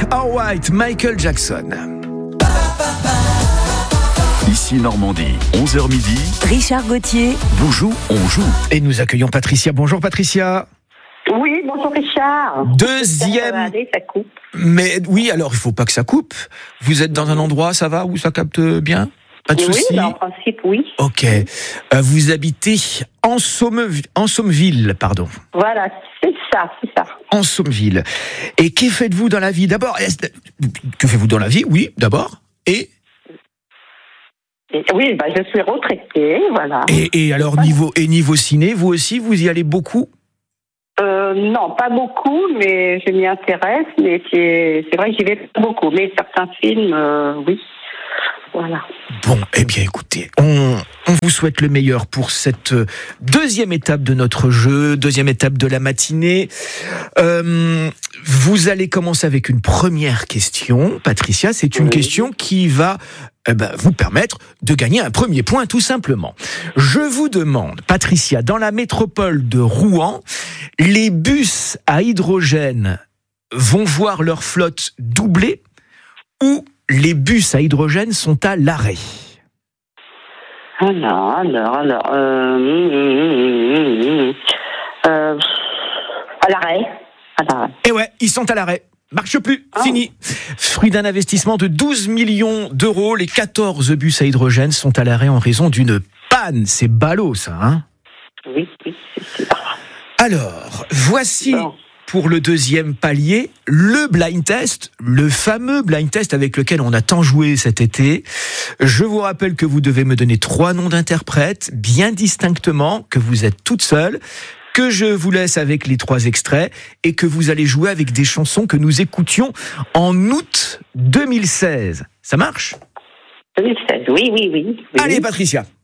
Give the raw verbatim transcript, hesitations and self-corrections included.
Alright, Michael Jackson. Ici Normandie, onze heures midi. Richard Gauthier. Boujou, on joue. Et nous accueillons Patricia. Bonjour Patricia. Oui, bonjour Richard. Deuxième. Ça va aller, ça coupe. Mais oui, alors il faut pas que ça coupe. Vous êtes dans un endroit, ça va, où ça capte bien? Pas de Oui, souci. bah, en principe, oui. Ok. Euh, vous habitez en, Somme... en Sommeville, pardon. Voilà, c'est ça, c'est ça. En Sommeville. Et que faites-vous dans la vie? D'abord, est-ce... que faites-vous dans la vie? Oui, d'abord. Et Et, oui, bah, je suis retraitée, voilà. Et, et alors, niveau, et niveau ciné, vous aussi, vous y allez beaucoup? Euh, non, pas beaucoup, mais je m'y intéresse, mais c'est, c'est vrai que j'y vais pas beaucoup. Mais certains films, euh, oui. Voilà. Bon, eh bien écoutez, on, on vous souhaite le meilleur pour cette deuxième étape de notre jeu, deuxième étape de la matinée. Euh, vous allez commencer avec une première question, Patricia. C'est une Oui. question qui va eh ben, vous permettre de gagner un premier point, tout simplement. Je vous demande, Patricia, dans la métropole de Rouen, les bus à hydrogène vont voir leur flotte doubler ou les bus à hydrogène sont à l'arrêt? Alors, alors, alors, euh, hum, hum, hum, hum. euh, à l'arrêt, à l'arrêt. Et ouais, ils sont à l'arrêt. Marche plus, Oh. fini. Fruit d'un investissement de douze millions d'euros, les quatorze bus à hydrogène sont à l'arrêt en raison d'une panne. C'est ballot, ça, hein? Oui, oui, c'est, c'est pas grave. Alors, voici... Bon. Pour le deuxième palier, le blind test, le fameux blind test avec lequel on a tant joué cet été. Je vous rappelle que vous devez me donner trois noms d'interprètes, bien distinctement, que vous êtes toute seule, que je vous laisse avec les trois extraits et que vous allez jouer avec des chansons que nous écoutions en août deux mille seize. Ça marche ? deux mille seize, oui, oui, oui. oui. Allez, Patricia.